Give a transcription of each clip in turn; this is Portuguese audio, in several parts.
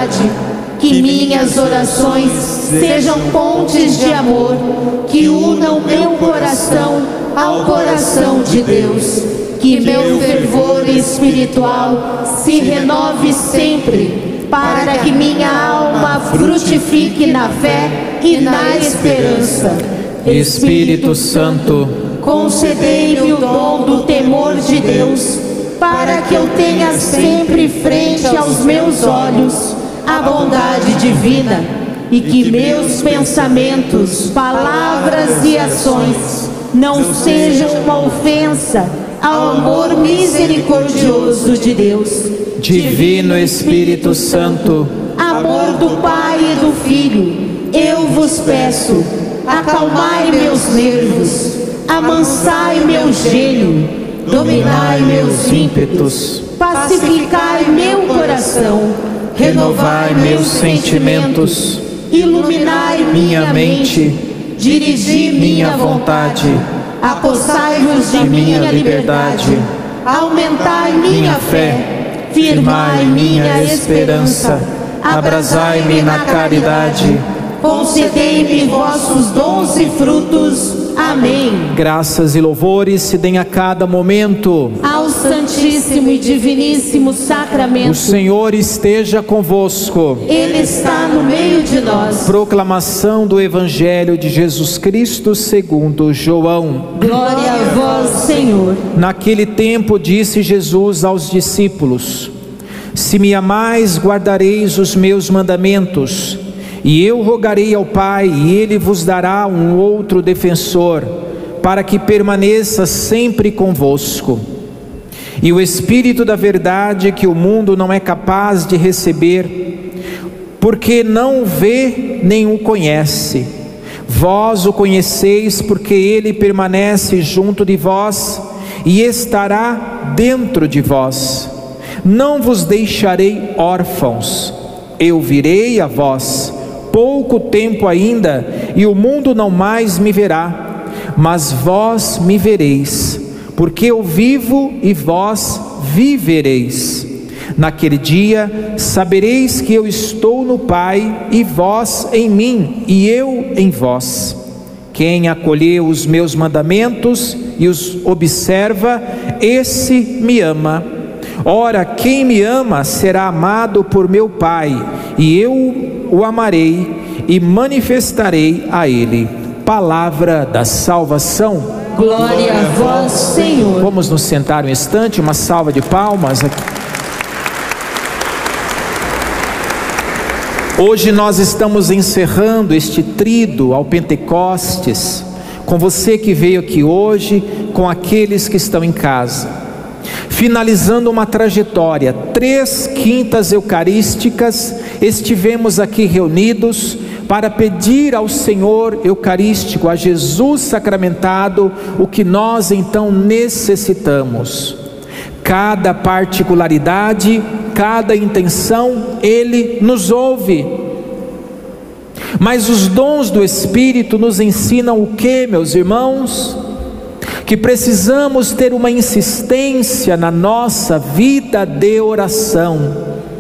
verdade. Que minhas orações sejam pontes de amor, que unam meu coração ao coração de Deus. Que meu fervor espiritual se renove sempre, para que minha alma frutifique na fé e na esperança. Espírito Santo, concedei-me o dom do temor de Deus, para que eu tenha sempre frente aos meus olhos a bondade divina, e que meus pensamentos, palavras e ações não sejam uma ofensa ao amor misericordioso de Deus. Divino Espírito Santo, amor do Pai e do Filho, eu vos peço, acalmai meus nervos, amansai meu gênio, dominai meus ímpetos, pacificai meu coração, renovai meus sentimentos, iluminai minha mente, dirigi minha vontade, apossai-vos de minha liberdade, aumentai minha fé, firmai minha esperança, abrasai-me na caridade, concedei-me vossos dons e frutos. Amém. Graças e louvores se deem a cada momento ao Santíssimo e Diviníssimo Sacramento. O Senhor esteja convosco. Ele está no meio de nós. Proclamação do Evangelho de Jesus Cristo segundo João. Glória a vós, Senhor. Naquele tempo disse Jesus aos discípulos: Se me amais, guardareis os meus mandamentos. E eu rogarei ao Pai, e Ele vos dará um outro defensor, para que permaneça sempre convosco. E o Espírito da verdade, que o mundo não é capaz de receber, porque não o vê nem o conhece. Vós o conheceis, porque Ele permanece junto de vós, e estará dentro de vós. Não vos deixarei órfãos, eu virei a vós. Pouco tempo ainda, e o mundo não mais me verá, mas vós me vereis, porque eu vivo e vós vivereis. Naquele dia sabereis que eu estou no Pai, e vós em mim, e eu em vós. Quem acolheu os meus mandamentos e os observa, esse me ama. Ora, quem me ama será amado por meu Pai, e eu o amarei e manifestarei a ele. Palavra da salvação. Glória a vós, Senhor. Vamos nos sentar um instante, uma salva de palmas. Hoje nós estamos encerrando este tríduo ao Pentecostes, com você que veio aqui hoje, com aqueles que estão em casa. Finalizando uma trajetória, 3 quintas eucarísticas, estivemos aqui reunidos para pedir ao Senhor Eucarístico, a Jesus sacramentado, o que nós então necessitamos. Cada particularidade, cada intenção, Ele nos ouve. Mas os dons do Espírito nos ensinam o que, meus irmãos? Que precisamos ter uma insistência na nossa vida de oração,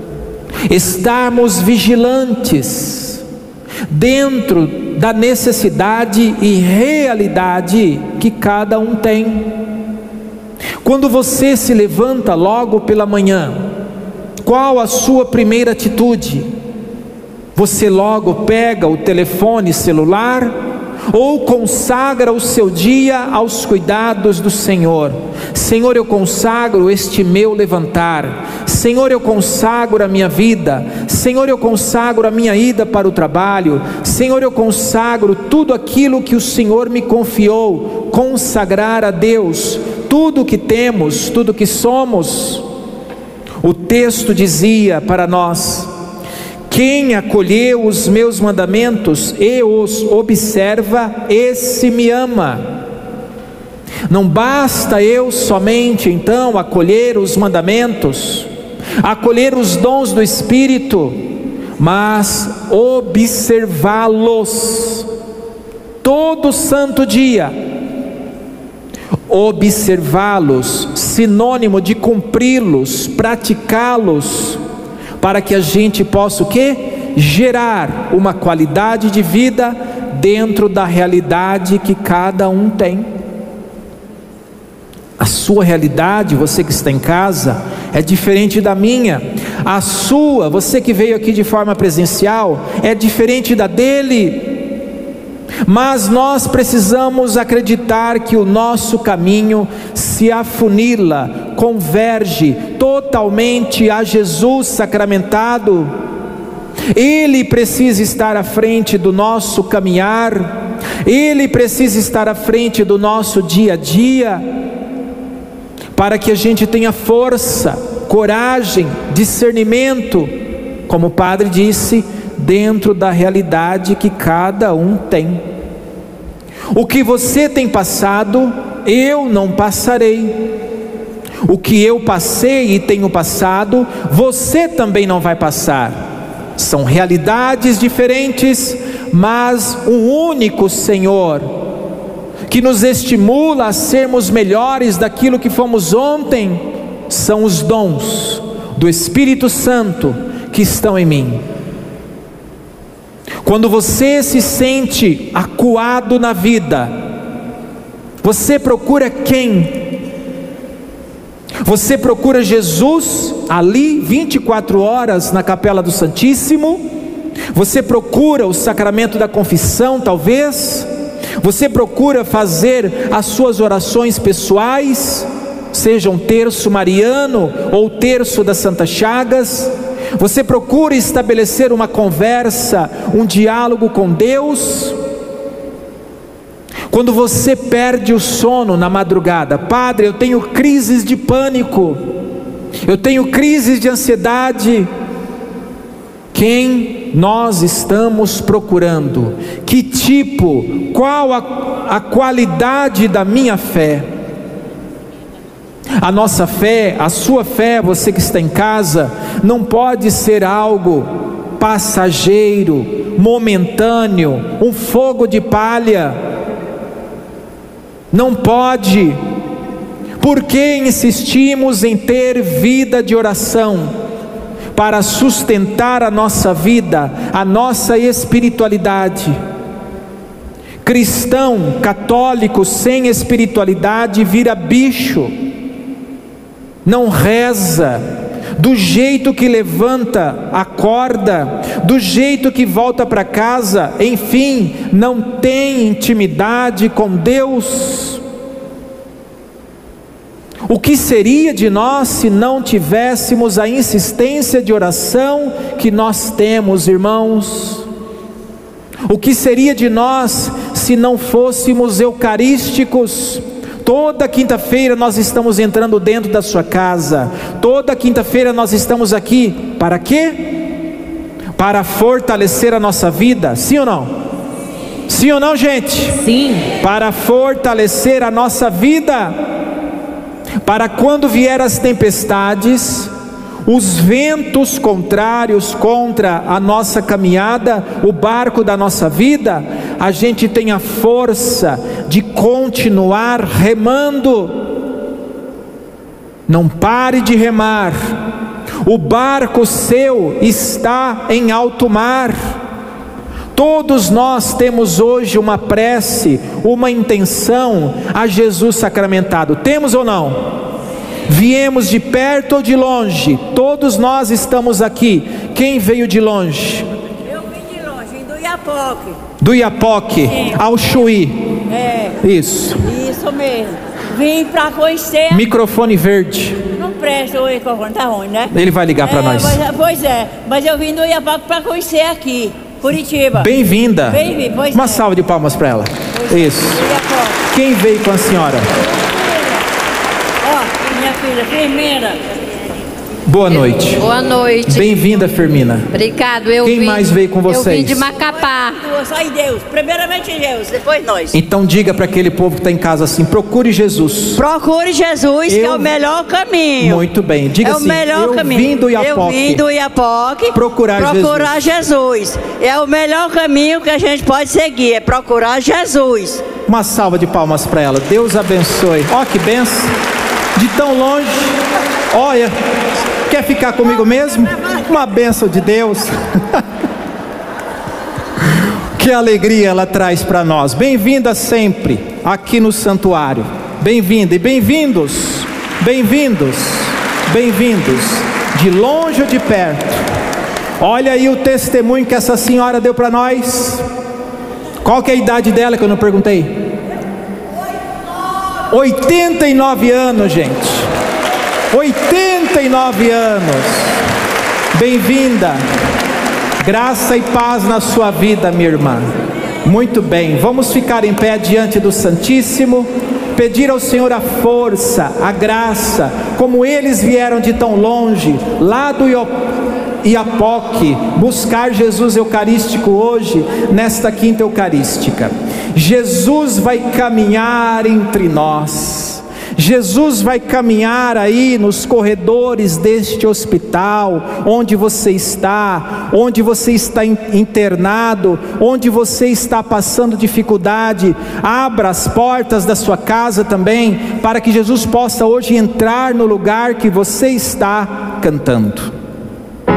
estarmos vigilantes dentro da necessidade e realidade que cada um tem. Quando você se levanta logo pela manhã, qual a sua primeira atitude? Você logo pega o telefone celular ou consagra o seu dia aos cuidados do Senhor? Senhor, eu consagro este meu levantar. Senhor, eu consagro a minha vida. Senhor, eu consagro a minha ida para o trabalho. Senhor, eu consagro tudo aquilo que o Senhor me confiou. Consagrar a Deus tudo o que temos, tudo o que somos. O texto dizia para nós: quem acolheu os meus mandamentos e os observa, esse me ama. Não basta eu somente então acolher os mandamentos, acolher os dons do Espírito, mas observá-los todo santo dia. Observá-los, sinônimo de cumpri-los, praticá-los, para que a gente possa o quê? Gerar uma qualidade de vida dentro da realidade que cada um tem. A sua realidade, você que está em casa, é diferente da minha. A sua, você que veio aqui de forma presencial, é diferente da dele. Mas nós precisamos acreditar que o nosso caminho se afunila, converge totalmente a Jesus sacramentado. Ele precisa estar à frente do nosso caminhar, Ele precisa estar à frente do nosso dia a dia, para que a gente tenha força, coragem, discernimento, como o Padre disse, dentro da realidade que cada um tem. O que você tem passado, eu não passarei. O que eu passei e tenho passado, você também não vai passar. São realidades diferentes, mas um único Senhor, que nos estimula a sermos melhores daquilo que fomos ontem, são os dons do Espírito Santo que estão em mim. Quando você se sente acuado na vida, você procura quem? Você procura Jesus ali 24 horas na capela do Santíssimo? Você procura o sacramento da confissão talvez? Você procura fazer as suas orações pessoais, seja um terço mariano ou terço das Santas Chagas? Você procura estabelecer uma conversa, um diálogo com Deus? Quando você perde o sono na madrugada, Padre, eu tenho crises de pânico, eu tenho crises de ansiedade. Quem nós estamos procurando? Que tipo, qual a qualidade da minha fé? A nossa fé, a sua fé, você que está em casa, não pode ser algo passageiro, momentâneo, um fogo de palha. Não pode. Por que insistimos em ter vida de oração? Para sustentar a nossa vida, a nossa espiritualidade. Cristão, católico sem espiritualidade vira bicho. Não reza, do jeito que levanta, acorda, do jeito que volta para casa, enfim, não tem intimidade com Deus. O que seria de nós se não tivéssemos a insistência de oração que nós temos, irmãos? O que seria de nós se não fôssemos eucarísticos? Toda quinta-feira nós estamos entrando dentro da sua casa. Toda quinta-feira nós estamos aqui. Para quê? Para fortalecer a nossa vida. Sim ou não? Sim ou não, gente? Sim. Para fortalecer a nossa vida. Para quando vier as tempestades, os ventos contrários contra a nossa caminhada, o barco da nossa vida, a gente tem a força de continuar remando. Não pare de remar. O barco seu está em alto mar. Todos nós temos hoje uma prece, uma intenção a Jesus sacramentado. Temos ou não? Viemos de perto ou de longe? Todos nós estamos aqui. Quem veio de longe? Eu vim de longe, vim do Iapoque. Do Iapoque ao Chuí. É. Isso. Isso mesmo. Vim para conhecer. Microfone verde. Não presta o microfone, tá ruim, né? Ele vai ligar para nós. Pois é, mas eu vim do Iapoque para conhecer aqui, Curitiba. Bem-vinda. Bem-vinda, pois Uma é. salva de palmas para ela. Isso. Do Iapoque. Quem veio com a senhora? Ó, minha filha, Firmina. Boa noite. Boa noite. Bem-vinda, Firmina. Obrigado. Quem mais veio com vocês? Eu vim de Macapá. Só em Deus. Primeiramente em Deus, depois nós. Então diga para aquele povo que está em casa assim: procure Jesus. Procure Jesus, que é o melhor caminho. Muito bem. Diga assim: é o melhor caminho. Vim do Iapoque. Eu vim do Iapoque procurar Jesus. É o melhor caminho que a gente pode seguir, é procurar Jesus. Uma salva de palmas para ela. Deus abençoe. Ó, que benção. De tão longe. Olha, quer ficar comigo mesmo? Uma bênção de Deus. Que alegria ela traz para nós. Bem-vinda sempre aqui no santuário. Bem-vinda e bem-vindos, bem-vindos, bem-vindos, de longe ou de perto. Olha aí o testemunho que essa senhora deu para nós. Qual que é a idade dela que eu não perguntei? 89 anos, gente. 89 anos. Bem-vinda. Graça e paz na sua vida, minha irmã. Muito bem, vamos ficar em pé diante do Santíssimo, pedir ao Senhor a força, a graça, como eles vieram de tão longe, lá do Iapoque, buscar Jesus Eucarístico hoje, nesta quinta Eucarística. Jesus vai caminhar entre nós. Jesus vai caminhar aí nos corredores deste hospital, onde você está internado, onde você está passando dificuldade. Abra as portas da sua casa também, para que Jesus possa hoje entrar no lugar que você está cantando.